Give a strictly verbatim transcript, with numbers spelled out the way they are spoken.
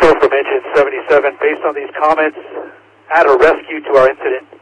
Echo from engine seventy-seven. Based on these comments, add a rescue to our incident